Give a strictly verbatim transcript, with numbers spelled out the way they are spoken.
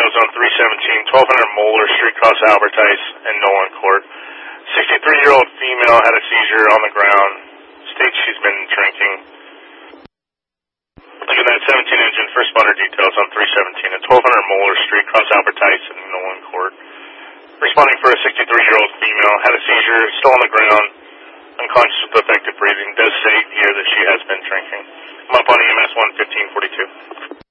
details on three seventeen, twelve hundred Moeller Street, Cross Albertice, and Nolan Court. sixty-three-year-old female had a seizure on the ground. States she's been drinking. Look at that seventeen engine, first responder details on three seventeen and twelve hundred Moeller Street, Cross Albertice, and Nolan Court. Responding for a sixty-three-year-old female, had a seizure, still on the ground, unconscious with effective breathing. Does say here that she has been drinking. I'm up on E M S one fifteen forty-two.